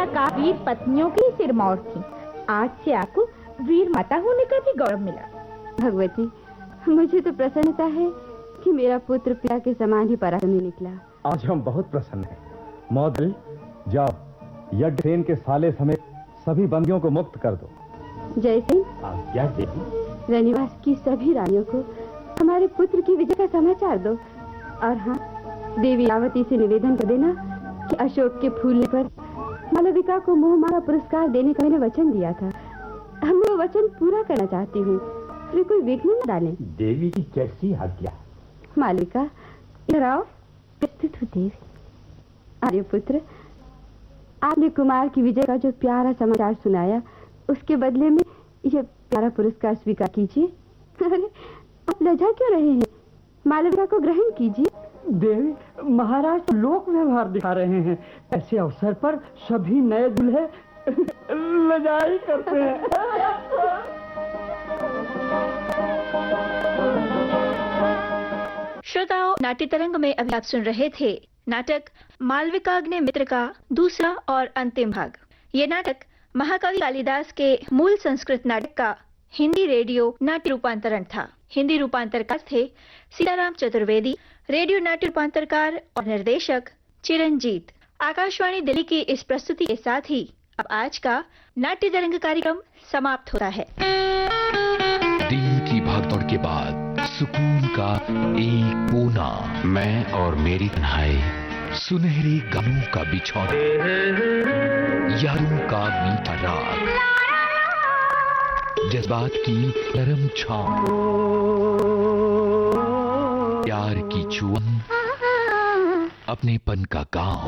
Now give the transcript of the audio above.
का वीर पत्नियों की सिरमौर थी। आज से आपको वीर माता होने का भी गौरव मिला। भगवती, मुझे तो प्रसन्नता है कि मेरा पुत्र पिता के समान ही पराक्रमी निकला। आज हम बहुत प्रसन्न हैं। मौदल, जाओ यज्ञसेन के साले समेत सभी बंदियों को मुक्त कर दो। जयसेन, क्या देवी? रनिवास की सभी रानियों को हमारे पुत्र की विजय का समाचार दो। और हाँ, देवी रावती से निवेदन कर देना कि अशोक के फूलने पर मालविका को मोहमारा पुरस्कार देने का मैंने वचन दिया था। हम वो वचन पूरा करना चाहती हूँ, फिर कोई विघ्न न डाले। देवी की कैसी आज्ञा। मालिका, इधर आओ। प्रस्तुत हो देवी। आर्यपुत्र, आपने कुमार की विजय का जो प्यारा समाचार सुनाया, उसके बदले में यह प्यारा पुरस्कार स्वीकार कीजिए। अरे, आप लज्जा क्यों रहे हैं? मालविका को ग्रहण कीजिए। देवी, महाराज लोक व्यवहार दिखा रहे हैं। ऐसे अवसर पर सभी नए दूल्हे लजाई करते हैं। श्रोताओं, नाट्य तरंग में अभी आप सुन रहे थे नाटक मालविकाग्नि मित्र का दूसरा और अंतिम भाग। ये नाटक महाकवि कालिदास के मूल संस्कृत नाटक का हिंदी रेडियो नाट्य रूपांतरण था। हिंदी रूपांतरकार थे सीताराम चतुर्वेदी, रेडियो नाट्य रूपांतरकार और निर्देशक चिरंजीत। आकाशवाणी दिल्ली की इस प्रस्तुति के साथ ही अब आज का नाट्य तरंग कार्यक्रम समाप्त होता है। दिन की भागदौड़ के बाद सुकून का एक कोना, मैं और मेरी तन्हाई, सुनहरे गानों का बिछौना, यारों का मीठा राग, जज्बात की नरम छांव, प्यार की चुअन, अपनेपन का गांव।